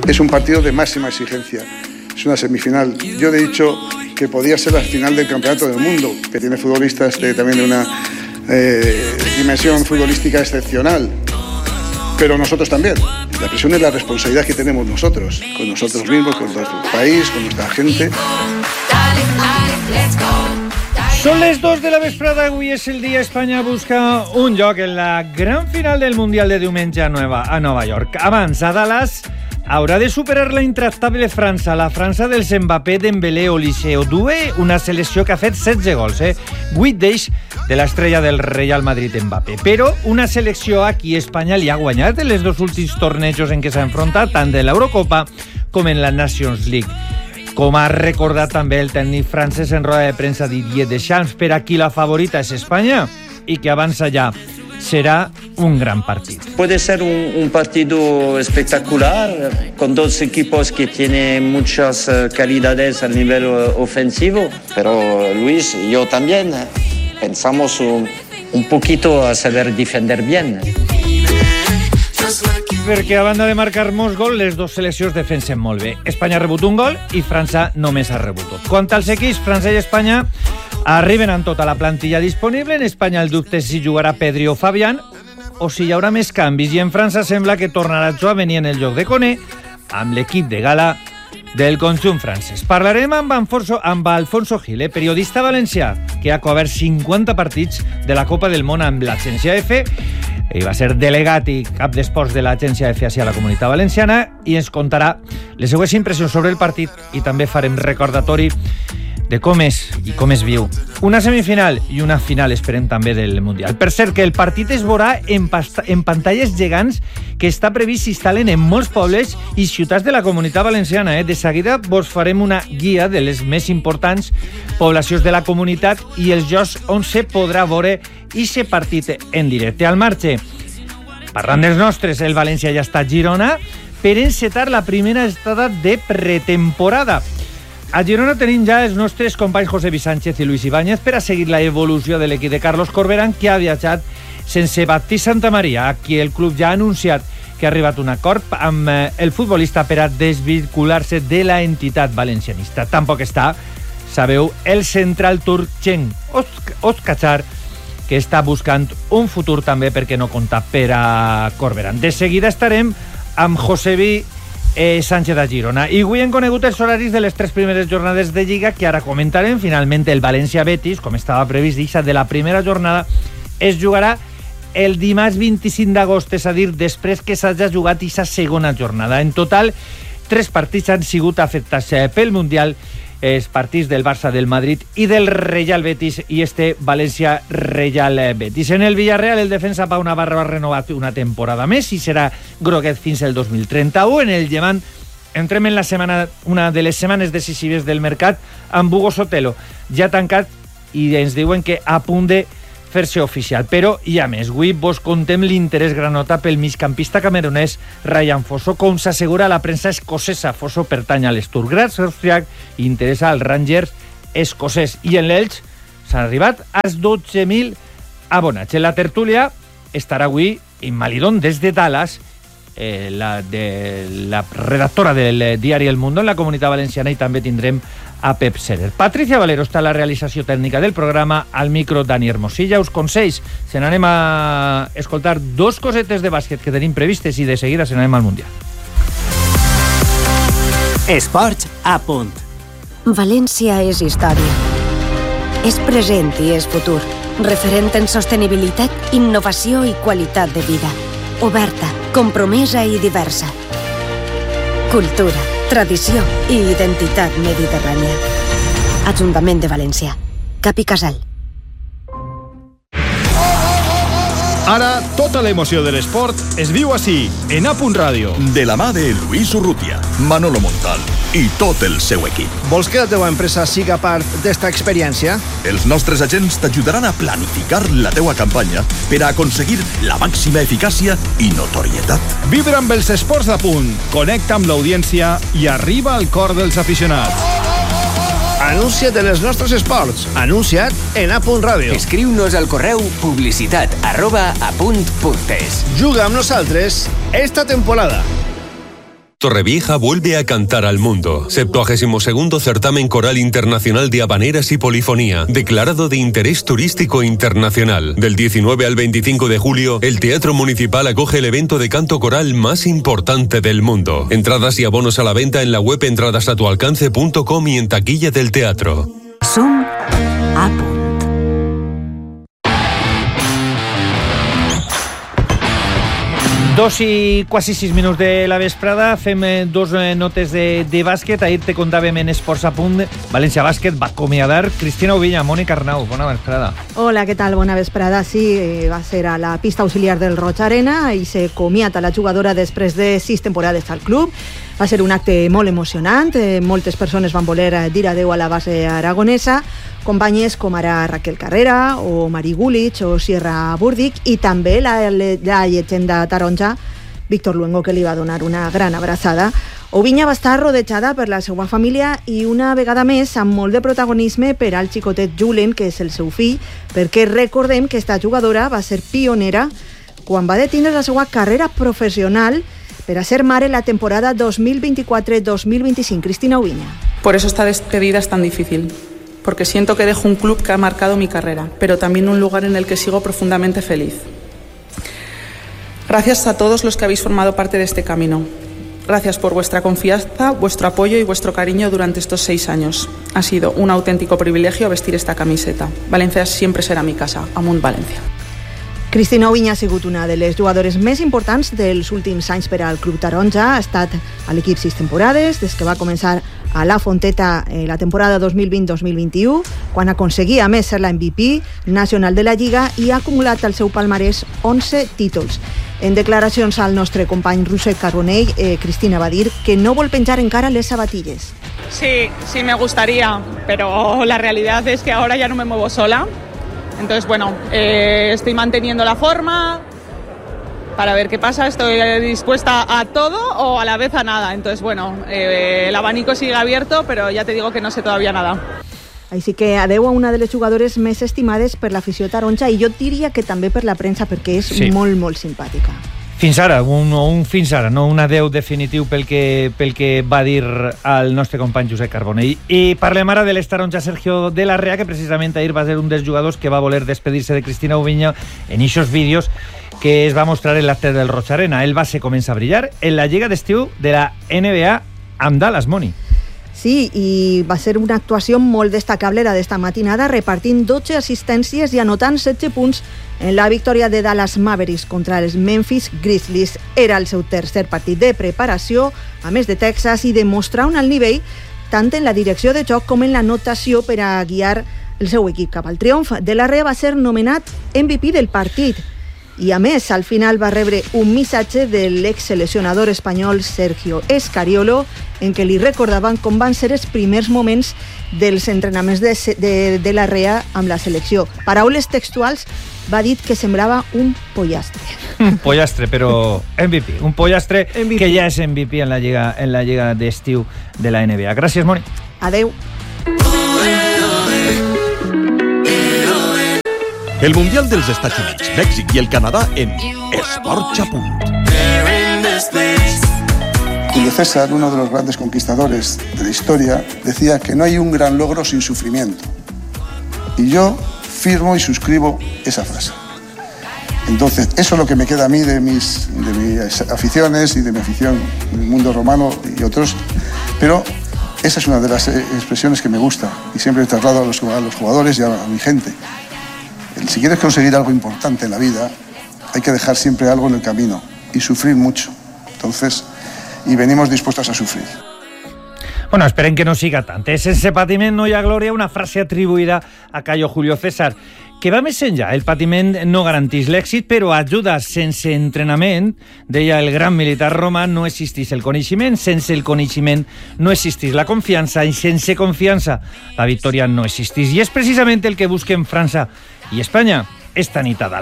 Es un partido de máxima exigencia. Es una semifinal. Yo he dicho que podía ser la final del Campeonato del Mundo, que tiene futbolistas también de una dimensión futbolística excepcional. Pero nosotros también. La presión es la responsabilidad que tenemos nosotros, con nosotros mismos, con nuestro país, con nuestra gente. Són les 2 de la vesprada, avui és el dia Espanya busca un lloc en la gran final del Mundial de diumenge a Nova York. Abans, a Dallas, haurà de superar la intractable França, la França dels Mbappé, Dembélé o Liceo. Due, una selecció que ha fet 16 gols, 8 d'ells de l'estrella del Real Madrid Mbappé. Però una selecció a qui Espanya li ha guanyat en els 2 últims tornejos en què s'ha enfrontat, tant de l'Eurocopa com en la Nations League. Com ha recordat també el tècnic francès en roda de premsa Didier Deschamps, per a qui la favorita és Espanya i que avança ja. Será un gran partido. Puede ser un partido espectacular, con dos equipos que tienen muchas calidades a nivel ofensivo, pero Luis, yo también pensamos un poquito a saber defender bien. Perquè a banda de marcar molts gols, les dues seleccions defensen molt bé. Espanya ha rebut un gol i França només ha rebut un. Quant als equips, França i Espanya arriben amb tota la plantilla disponible. En Espanya el dubte és si jugarà Pedri o Fabián o si hi haurà més canvis. I en França sembla que tornarà Tchouaméni en el lloc de Koné amb l'equip de gala del conjunt francès. Parlarem amb Alfonso Gil, periodista valencià, que ha cobert 50 partits de la Copa del Món amb l'Agència F. Ell va ser delegat i cap d'esports de l'Agència F hacia la Comunitat Valenciana i ens contarà les seues impressions sobre el partit i també farem recordatori de com és i com es viu una semifinal i una final, esperem també, del Mundial. Per cert, que el partit es veurà en pantalles gegants que està previst s'instal·len en molts pobles i ciutats de la Comunitat Valenciana. De seguida vos farem una guia de les més importants poblacions de la comunitat i els llocs on se podrà veure aquest partit en directe. Al marge, parlant dels nostres, el València ja està a Girona per encetar la primera estada de pretemporada. A Girona tenim ja els nostres companys José Sánchez i Luis Ibáñez per a seguir la evolució de l'equip de Carlos Corberán, que ha viatjat sense Baptist Santamaria, a qui el club ja ha anunciat que ha arribat a un acord amb el futbolista per a desvincular-se de la entitat valencianista. Tampoc està, sabeu, el central turc Cenk Özkaçar, que està buscant un futur també perquè no compta per a Corberán. De seguida estarem amb José Sánchez a Girona. I avui hem conegut els horaris de les 3 primeres jornades de Lliga que ara comentarem. Finalment el València-Betis, com estava previst, de la primera jornada es jugarà el dimarts 25 d'agost, és a dir, després que s'hagi jugat aquesta segona jornada. En total, 3 partits han sigut afectats pel Mundial, els partits del Barça, del Madrid i del Real Betis i València-Real Betis. En el Villarreal, el defensa Pau Navarro ha renovat una temporada més i serà groguet fins al 2031. En el Llevant entrem en una de les setmanes decisives del mercat amb Hugo Sotelo, ja tancat, i ens diuen que a punt de fer-se oficial. Però hi ha més. Avui vos contem l'interès granota pel migcampista camerunès Ryan Fosso. Com s'assegura la premsa escocesa, Fosso pertany a l'Sturgras Austriac i interessa als Rangers escocès. I en l'Elx s'han arribat als 12.000 abonats. En la tertúlia estarà avui Inmalidón des de Dallas, la redactora del diari El Mundo en la Comunitat Valenciana, i també tindrem a Pep Serer. Patricia Valero està a la realització tècnica del programa, al micro Dani Hermosilla. Us consells, se n'anem a escoltar 2 cosetes de bàsquet que tenim previstes i de seguida se n'anem al Mundial. Esports a punt. València és història. És present i és futur. Referent en sostenibilitat, innovació i qualitat de vida. Oberta, compromesa i diversa. Cultura, tradició i identitat mediterrània. Ajuntament de València. Cap i Casal. Ara, tota l'emoció de l'esport es viu així, en A Punt Ràdio. De la mà de Luis Urrutia, Manolo Montal i tot el seu equip. Vols que la teva empresa siga part d'esta experiència? Els nostres agents t'ajudaran a planificar la teua campanya per a aconseguir la màxima eficàcia i notorietat. Vibra amb els esports a punt, connecta amb l'audiència i arriba al cor dels aficionats. Anuncia't en els nostres esports. Anuncia't en A Punt Ràdio. Escriu-nos al correu publicitat@apunt.es. Juga amb nosaltres esta temporada. Torrevieja vuelve a cantar al mundo. 72º certamen coral internacional de habaneras y polifonía, declarado de interés turístico internacional. Del 19 al 25 de julio, el Teatro Municipal acoge el evento de canto coral más importante del mundo. Entradas y abonos a la venta en la web entradasatualcance.com y en taquilla del teatro. Som a punt. Dos i quasi 6 minuts de la vesprada. Fem dos notes de bàsquet. Ahir te contàvem en Esports a Punt. València Bàsquet va acomiadar Cristina Ubiña. Mònica Arnau, bona vesprada. Hola, què tal? Bona vesprada. Sí, va ser a la pista auxiliar del Roig Arena i se comiata la jugadora després de 6 temporades al club. Va ser un acte molt emocionant. Moltes persones van voler dir adeu a la base aragonesa. Companyes com ara Raquel Carrera o Mari Gulich o Sierra Burdick i també la llegenda taronja Víctor Luengo, que li va donar una gran abraçada. Ubiña va estar rodejada per la seva família i una vegada més amb molt de protagonisme per al xicotet Julen, que és el seu fill, perquè recordem que esta jugadora va ser pionera quan va detenir la seva carrera professional per a ser mare la temporada 2024-2025. Cristina Ubiña. Por eso esta despedida es tan difícil, porque siento que dejo un club que ha marcado mi carrera, pero también un lugar en el que sigo profundamente feliz. Gracias a todos los que habéis formado parte de este camino. Gracias por vuestra confianza, vuestro apoyo y vuestro cariño durante estos 6 años. Ha sido un auténtico privilegio vestir esta camiseta. Valencia siempre serà mi casa. Amunt València. Cristina Ubiña ha sigut una de les jugadores més importants dels últims anys per al club taronja. Ha estat a l'equip 6 temporades, des que va començar a la Fonteta la temporada 2020-2021, quan aconseguia a més ser la MVP nacional de la Lliga i ha acumulat al seu palmarès 11 títols. En declaracions al nostre company Roser Carbonell, Cristina va dir que no vol penjar encara les sabatilles. Sí me gustaría, pero la realidad es que ahora ya no me muevo sola. Entonces, bueno, estoy manteniendo la forma para ver qué pasa. Estoy dispuesta a todo o a la vez a nada. Entonces, bueno, el abanico sigue abierto, pero ya te digo que no sé todavía nada. Així que adeu a una de les jugadores més estimades per l'afició taronja i jo diria que també per la premsa, perquè és molt, molt simpàtica. Fins ara, fins ara, no un adeu definitiu pel que va dir el nostre company Josep Carbonell. I parlem ara de l'estaronja Sergio de la Rea, que precisament ahir va ser un dels jugadors que va voler despedir-se de Cristina Ubiña en eixos vídeos que es va mostrar en l'acte del Roig Arena. Ell va ser començar a brillar en la lliga d'estiu de la NBA amb Dallas, Moni. Sí, i va ser una actuació molt destacable la d'esta matinada, repartint 12 assistències i anotant 16 punts en la victòria de Dallas Mavericks contra els Memphis Grizzlies. Era el seu tercer partit de preparació, a més de Texas, i demostrar un alt nivell tant en la direcció de joc com en la notació per a guiar el seu equip cap al triomf. De la Rea va ser nomenat MVP del partit. I a més, al final va rebre un missatge de l'ex-seleccionador espanyol Sergio Escariolo en què li recordaven com van ser els primers moments dels entrenaments de la Rea amb la selecció. Paraules textuals, va dir que semblava un pollastre. Un pollastre, però MVP. Un pollastre MVP. Que ja és MVP en la lliga d'estiu de la NBA. Gràcies, Moni. Adeu. El Mundial dels Estats Units, Mèxic i el Canadà en Esports a Punt. Julio César, uno de los grandes conquistadores de la historia, decía que no hay un gran logro sin sufrimiento. Y yo firmo y suscribo esa frase. Entonces, eso es lo que me queda a mí de mis aficiones y de mi afición en el mundo romano y otros. Pero esa es una de las expresiones que me gusta y siempre traslado a los jugadores y a mi gente. Si quieres conseguir algo importante en la vida, hay que dejar siempre algo en el camino y sufrir mucho. Entonces, y venimos dispuestos a sufrir. Bueno, esperem que no siga tant. Sense patiment no hi ha glòria, una frase atribuïda a Cayo Julio César, que va més enllà. El patiment no garanteix l'èxit, però ajuda sense entrenament. Deia el gran militar romà, no existeix el coneixement, sense el coneixement no existeix la confiança, i sense confiança la victòria no existeix. I és precisament el que busquen França i Espanya esta nit a Dallas.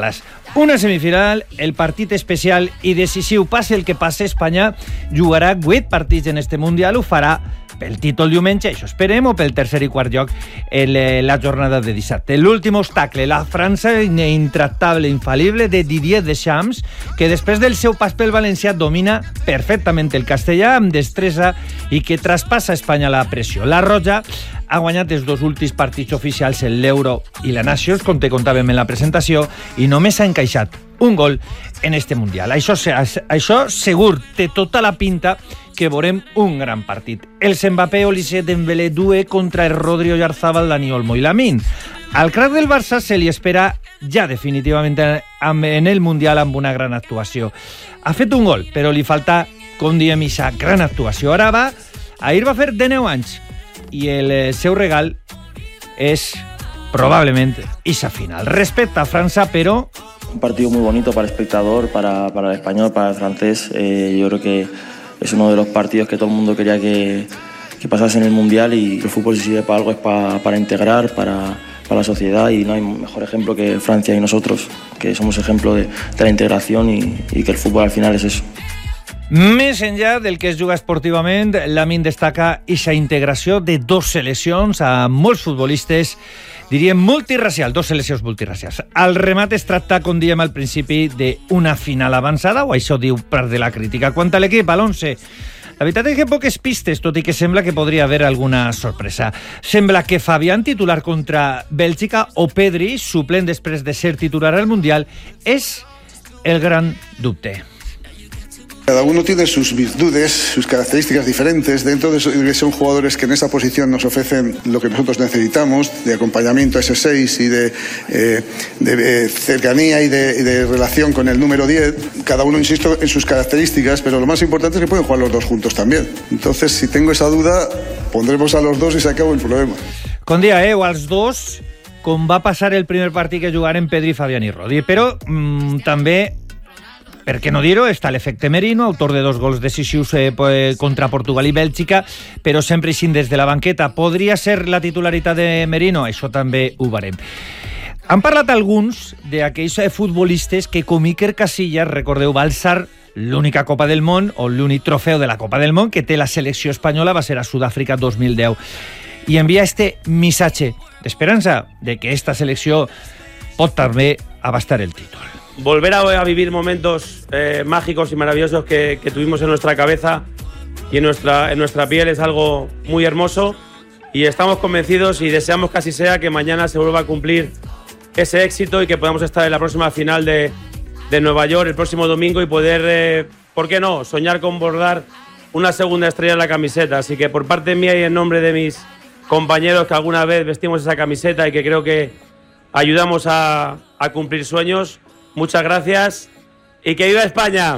Una semifinal, el partit especial i decisiu. Passi el que passi, Espanya jugarà 8 partits en este Mundial, ho farà pel títol diumenge, això esperem, o pel tercer i quart lloc en la jornada de dissabte. L'últim obstacle, la França intractable, infal·lible de Didier Deschamps, que després del seu pas pel València domina perfectament el castellà amb destresa i que traspassa a Espanya la pressió. La Roja ha guanyat els 2 últims partits oficials en l'Euro i la Nations, com te contàvem en la presentació, i només ha encaixat un gol en este Mundial. Això segur té tota la pinta que veurem un gran partit. Els Mbappé, Olise, Dembélé, Doué contra el Rodri, Oyarzabal, Dani Olmo i Lamine. Al crack del Barça se li espera ja definitivament en el Mundial amb una gran actuació. Ha fet un gol, però li falta, com diem, aquesta gran actuació. Ahir va fer 19 anys i el seu regal és probablement esa final. Respecte a França, però... Un partido muy bonito para el espectador, para el español, para el francés. Yo creo que es uno de los partidos que todo el mundo quería que pasase en el Mundial, y el fútbol, si sirve para algo, es para integrar, para la sociedad, y no hay mejor ejemplo que Francia y nosotros, que somos ejemplo de la integración y que el fútbol al final es eso. Més enllà del que es juga esportivament, Lamine destaca aquesta integració de 2 seleccions a molts futbolistes, diríem multirracial, 2 seleccions multirracials. Al remat es tracta, com diem al principi, d'una final avançada, o això diu part de la crítica. Quant a l'equip, a l'11, la veritat és que poques pistes, tot i que sembla que podria haver alguna sorpresa. Sembla que Fabián, titular contra Bèlgica, o Pedri, suplent després de ser titular al Mundial, és el gran dubte. Cada uno tiene sus virtudes, sus características diferentes. Dentro de eso, son jugadores que en esa posición nos ofrecen lo que nosotros necesitamos, de acompañamiento a ese 6 y de cercanía y de relación con el número 10. Cada uno, insisto, en sus características, pero lo más importante es que pueden jugar los 2 juntos también. Entonces, si tengo esa duda, pondremos a los 2 y se acabó el problema. Com dia, o als 2, com va passar el primer partit que jugaren Pedri, Fabián i Rodri. Però també... Per què no dir-ho? Està l'efecte Merino, autor de 2 gols decisius contra Portugal i Bèlgica, però sempre així des de la banqueta. Podria ser la titularitat de Merino? Això també ho veurem. Han parlat alguns d'aquells futbolistes que, com Iker Casillas, recordeu, va alçar l'única Copa del Món, o l'únic trofeu de la Copa del Món que té la selecció espanyola, va ser a Sud-àfrica 2010. I envia este missatge d'esperança de que esta selecció pot també abastar el títol. Volver a vivir momentos mágicos y maravillosos que tuvimos en nuestra cabeza y en nuestra piel es algo muy hermoso, y estamos convencidos y deseamos que así sea, que mañana se vuelva a cumplir ese éxito y que podamos estar en la próxima final de Nueva York el próximo domingo y poder, ¿por qué no?, soñar con bordar una segunda estrella en la camiseta. Así que por parte mía y en nombre de mis compañeros que alguna vez vestimos esa camiseta y que creo que ayudamos a cumplir sueños, muchas gracias i que viva Espanya!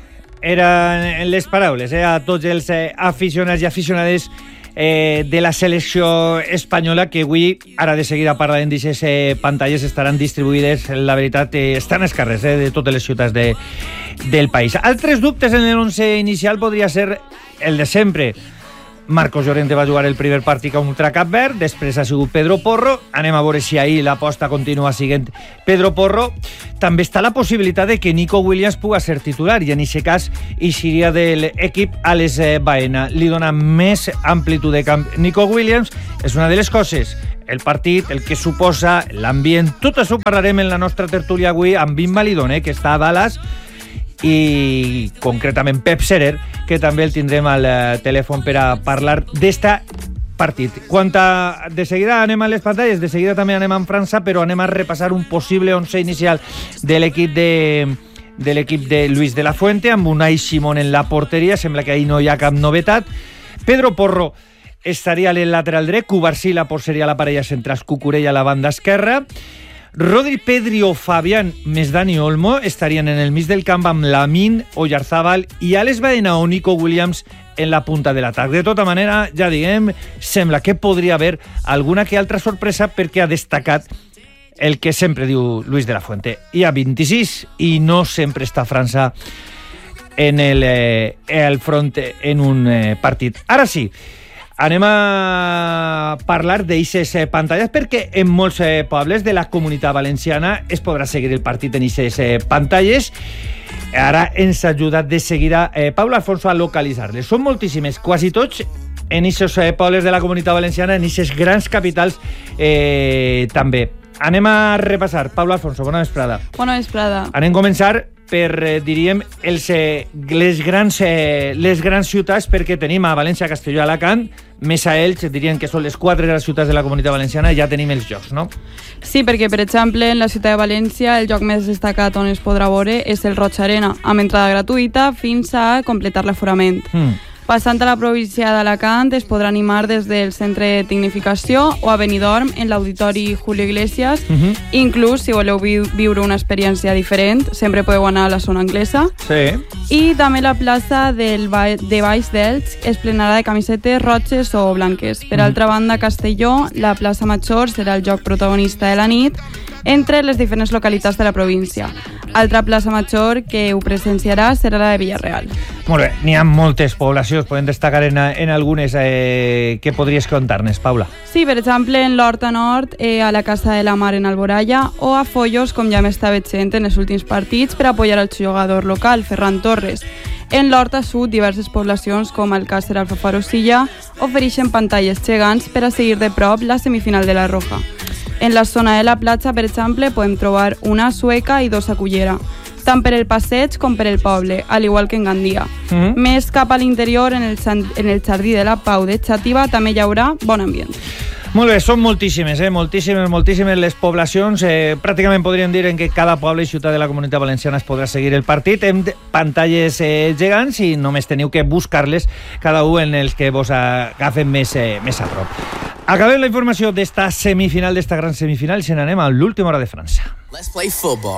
Eren les paraules a tots els aficionats i aficionades de la selecció espanyola, que avui, ara de seguida parlarem d'aquestes pantalles, estaran distribuïdes, la veritat, estan als carrers de totes les ciutats del país. Altres dubtes en l'11 inicial podria ser el de sempre. Marcos Llorente va jugar el primer partit contra Cap Verd, després ha sigut Pedro Porro. Anem a veure si ahir l'aposta continua sent Pedro Porro. També està la possibilitat de que Nico Williams puga ser titular, i en aquest cas eixiria de l'equip Alex Baena. Li dona més amplitud de camp Nico Williams. És una de les coses, el partit, el que suposa, l'ambient. Tot això ho parlarem en la nostra tertúlia avui amb Vin Malidón, que està a Dallas, i concretament Pep Serer, que també el tindrem al telèfon per a parlar d'esta partit. De seguida anem a les pantalles, de seguida també anem a França, però anem a repassar un possible 11 inicial de l'equip de Luis de la Fuente, amb Unai Simón en la porteria. Sembla que ahir no hi ha cap novetat. Pedro Porro estaria a lateral dret, Cubarsí seria la parella central, Cucurella a la banda esquerra. Rodri, Pedri o Fabián més Dani Olmo estarien en el mig del camp amb Lamine, Oyarzabal i Alex Baena o Nico Williams en la punta de l'atac. De tota manera, ja diguem, sembla que podria haver alguna que altra sorpresa, perquè ha destacat el que sempre diu Luis de la Fuente. Hi ha 26 i no sempre està França en el front en un partit. Ara sí, Anem a parlar d'aixes pantalles perquè en molts pobles de la Comunitat Valenciana es podrà seguir el partit en aixes pantalles. Ara ens ha ajudat de seguida Pablo Alfonso a localitzar-les. Són moltíssimes, quasi tots en aquests pobles de la Comunitat Valenciana, en aquestes grans capitals també. Anem a repassar. Pablo Alfonso, bona vesprada. Bona vesprada. Anem a començar per, diríem, les grans ciutats, perquè tenim a València, Castelló i Alacant, més a Elx, dirien que són les 4 grans ciutats de la Comunitat Valenciana, ja tenim els jocs, no? Sí, perquè, per exemple, en la ciutat de València el joc més destacat on es podrà veure és el Roig Arena, amb entrada gratuïta fins a completar l'aforament. Passant a la província d'Alacant es podrà animar des del Centre de Tecnificació o a Benidorm en l'Auditori Julio Iglesias. Inclús, si voleu viure una experiència diferent, sempre podeu anar a la zona anglesa. Sí. I també la plaça de Baix d'Elx es plenarà de camisetes roges o blanques. Per altra banda, a Castelló, la plaça Major serà el joc protagonista de la nit entre les diferents localitats de la província. Altra plaça major que ho presenciarà serà la de Villarreal. Molt bé, n'hi ha moltes poblacions, podem destacar en algunes que podries contar-nos, Paula. Sí, per exemple, en l'Horta Nord, a la Casa de la Mar en Alboraya, o a Follos, com ja m'està veient en els últims partits, per apoyar el jugador local, Ferran Torres. En l'Horta Sud, diverses poblacions, com Alcàsser, Alfafar o Silla, ofereixen pantalles gegants per a seguir de prop la semifinal de la Roja. En la zona de la platja, per exemple, podem trobar una sueca i 2 a Cullera, tant per el passeig com per el poble, al igual que en Gandia. Més cap a l'interior, en el Jardí de la Pau de Xàtiva, també hi haurà bon ambient. Molt bé, són moltíssimes, moltíssimes les poblacions. Pràcticament podríem dir en que cada poble i ciutat de la Comunitat Valenciana es podrà seguir el partit amb pantalles gegants i només teniu que buscar-les cada un en els que vos agafen més a prop. Acabem la informació d'esta semifinal, d'esta gran semifinal, i se n'anem a l'última hora de França. Let's play football.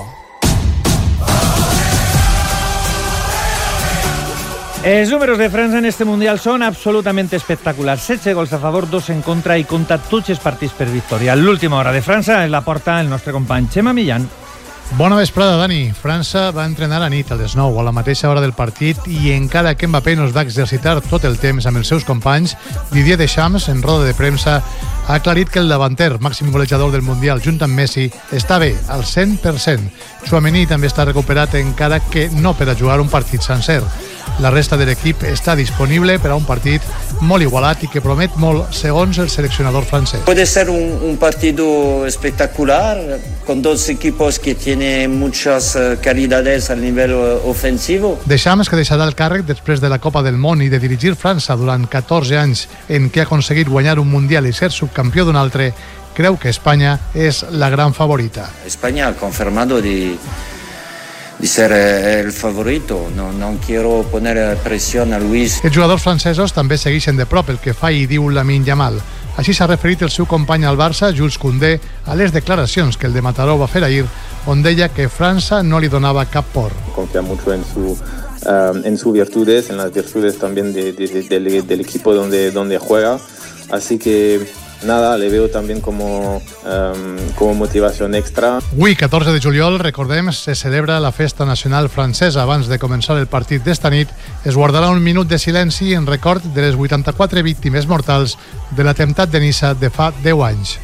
Els números de França en este Mundial són absolutament espectaculars. 16 gols a favor, 2 en contra i compta tots els partits per victòria. L'última hora de França la porta el nostre company Xema Millán. Bona vesprada, Dani. França va entrenar a nit a les 9, a la mateixa hora del partit, i encara que Mbappé no es va exercitar tot el temps amb els seus companys, Didier Deschamps, en roda de premsa, ha aclarit que el davanter, màxim golejador del Mundial, junt amb Messi, està bé, al 100%. Tchouaméni també està recuperat, encara que no per a jugar un partit sencer. La resta de l'equip està disponible per a un partit molt igualat i que promet molt, segons el seleccionador francès. Puede ser un partido espectacular, con dos equipos que tienen muchas calidades al nivel ofensivo. Deschamps, que deixarà el càrrec després de la Copa del Món i de dirigir França durant 14 anys en què ha aconseguit guanyar un Mundial i ser subcampió d'un altre, creu que Espanya és la gran favorita. España ha confirmado de ser el favorito. No quiero poner presión a Luis. Els jugadors francesos també segueixen de prop el que fa i diu Lamine Yamal. Així s'ha referit el seu company al Barça, Jules Koundé, a les declaracions que el de Mataró va fer ahir, on deia que França no li donava cap por. Confía mucho en sus virtudes, en las virtudes también del equipo donde juega. Así que nada, le veo también como motivación extra. Avui, 14 de juliol, recordem, se celebra la festa nacional francesa. Abans de començar el partit d'esta nit, es guardarà un minut de silenci en record de les 84 víctimes mortals de l'atemptat de Niça de fa 10 anys.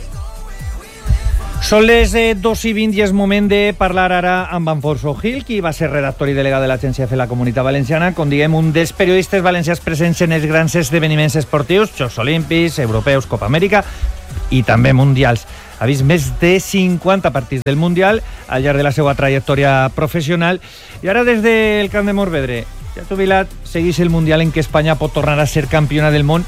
Són les 2:20 i és moment de parlar ara amb Alfonso Gil, qui va ser redactor i delegat de l'Agència de la Comunitat Valenciana, com diguem, un dels periodistes valencians presents en els grans esdeveniments esportius, Jocs Olímpics, Europeus, Copa Amèrica i també Mundials. Ha vist més de 50 partits del Mundial al llarg de la seva trajectòria professional i ara des del Camp de Morvedre, ja jubilat, segueix el Mundial en què Espanya pot tornar a ser campiona del món.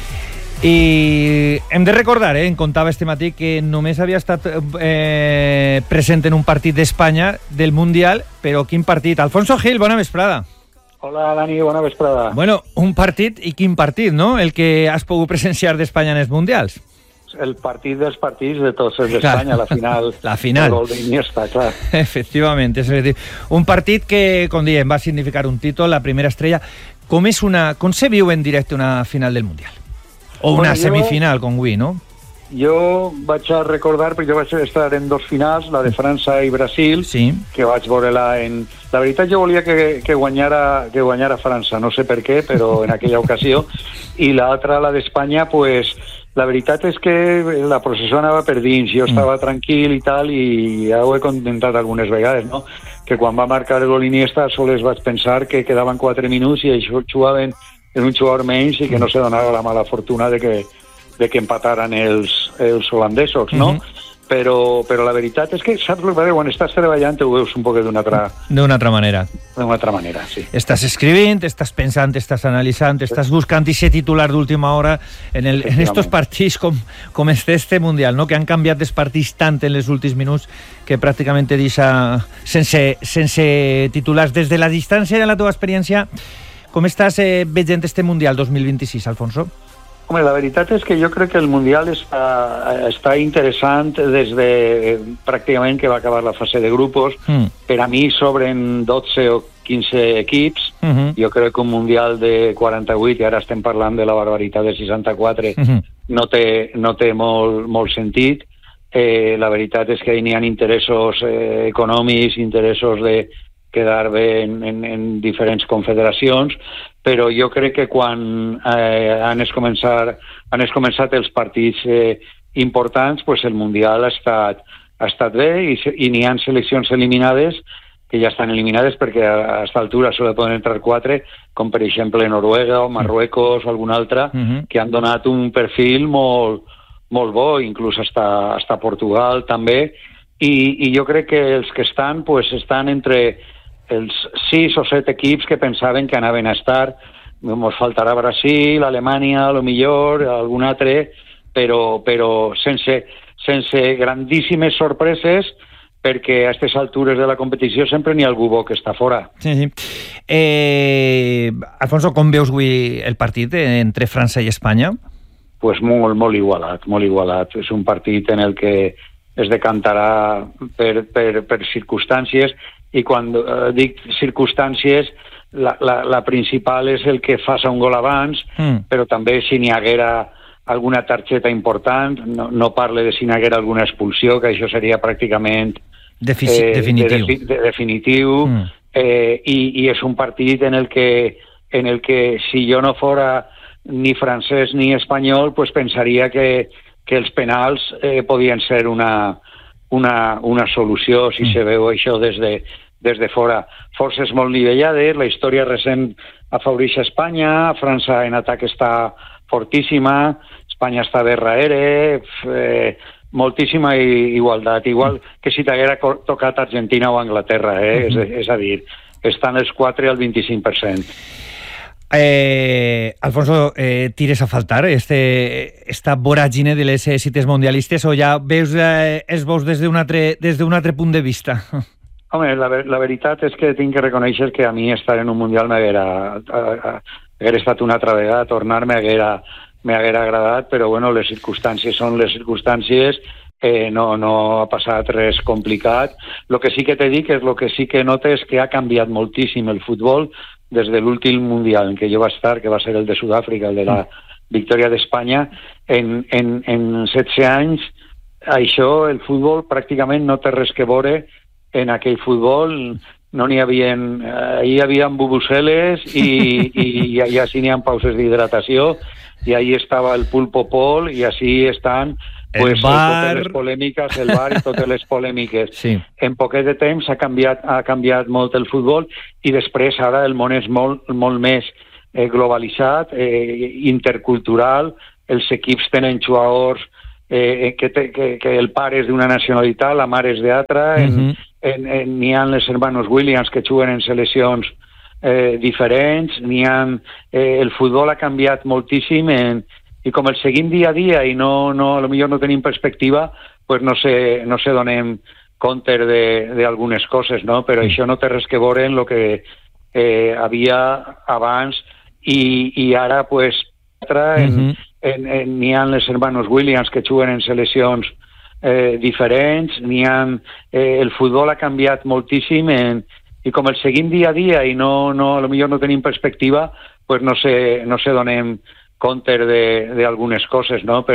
I hem de recordar, em contava este matí, que només havia estat present en un partit d'Espanya del Mundial, però quin partit? Alfonso Gil, bona vesprada. Hola, Dani, bona vesprada. Bueno, un partit i quin partit, no? El que has pogut presenciar d'Espanya en els Mundials. El partit dels partits de tots els d'Espanya, la final. La final. El gol d'Iniesta, clar. Efectivament, és a dir, un partit que, com diem, va significar un títol, la primera estrella. Com se viu en directe una final del Mundial? O una semifinal, com avui, no? Jo vaig a recordar, perquè jo vaig estar en 2 finals, la de França i Brasil, que vaig veure-la en... La veritat, jo volia que guanyara França, no sé per què, però en aquella ocasió, i l'altra, la d'Espanya, pues, la veritat és que la processó anava per dins, jo estava tranquil i tal, i ja ho he comentat algunes vegades, no?, que quan va marcar el gol Iniesta sols vaig pensar que quedaven 4 minuts i això jugaven en un jugador menys i que no se donava la mala fortuna de que empataran els holandesos, no? Però la veritat és que, saps, quan estàs treballant ho veus un poc d'una altra manera. D'una altra manera, sí. Estàs escrivint, estàs pensant, estàs analitzant, estàs buscant aquest titular d'última hora en estos partits com este Mundial, no? Que han canviat els partits tant en els últims minuts que pràcticament te deixa sense titulars. Des de la distància i de la teva experiència, com estàs veient este Mundial 2026, Alfonso? Home, la veritat és que jo crec que el Mundial està interessant des de pràcticament que va acabar la fase de grupos. Per a mi sobren 12 o 15 equips. Jo crec que un Mundial de 48, i ara estem parlant de la barbaritat de 64, no té molt sentit. La veritat és que hi ha interessos econòmics, interessos de quedar bé en diferents confederacions, però jo crec que quan han començat els partits importants, pues el Mundial ha estat bé i n'hi ha seleccions eliminades que ja estan eliminades perquè a aquesta altura sols poden entrar 4, com per exemple Noruega o Marruecos o alguna altra, que han donat un perfil molt bo, inclús hasta Portugal també, i jo crec que els que estan entre els 6 o 7 equips que pensaven que anaven a estar. Ens faltarà Brasil, Alemanya, a lo millor, algun altre, però sense grandíssimes sorpreses, perquè a aquestes altures de la competició sempre n'hi ha algú bo que està fora. Sí. Alfonso, com veus avui el partit entre França i Espanya? Pues molt igualat. És un partit en el que es decantarà per circumstàncies, i quan dic circumstàncies, la principal és el que fas un gol abans, però també si n'hi haguera alguna targeta important, no parle de si n'hi haguera alguna expulsió, que això seria pràcticament definitiu, i és un partit en el que si jo no fora ni francès ni espanyol, pues pensaria que els penals podien ser una solució si se veu això des de fora. Forces molt nivellades, la història recent afavoreix a Espanya, França en atac està fortíssima, Espanya està darrere, moltíssima igualtat, igual que si t'haguera tocat Argentina o Anglaterra, és a dir, estan els 4 al 25%. Alfonso, tires a faltar esta voràgine de les cites mundialistes o ja veus els veus des d'un altre punt de vista? Home, la veritat és que tinc que reconèixer que a mi estar en un Mundial m'haguera estat una altra vegada, tornar m'haguera agradat, però bueno, les circumstàncies són les circumstàncies, no ha passat res complicat. El que sí que te dic és el que sí que notes que ha canviat moltíssim el futbol des de l'últim Mundial en què jo vaig estar, que va ser el de Sud-àfrica, el de la victòria d'Espanya. En 16 anys, això, el futbol, pràcticament no té res que veure en aquell futbol. No n'hi havia... Ahí hi havia bubuceles i així n'hi ha pauses d'hidratació, i ahí estava el pulpo pol, i així estan... Pues totes les polèmiques, el bar i totes les polèmiques. Sí. En poquet de temps ha canviat molt el futbol, i després ara el món és molt més globalitzat, intercultural, els equips tenen jugadors que el pare és d'una nacionalitat, la mare és d'altra, n'hi ha les hermanos Williams que juguen en seleccions diferents, el futbol ha canviat moltíssim i com el seguim dia a dia i potser no tenim perspectiva, pues no se donem compte d'algunes coses, no? Però això no té res que veure en el que havia abans i ara, pues, n'hi ha les hermanos Williams que juguen en seleccions diferents, el futbol ha canviat moltíssim i com el seguim dia a dia i potser no tenim perspectiva, pues no se donem compte d'algunes coses, no?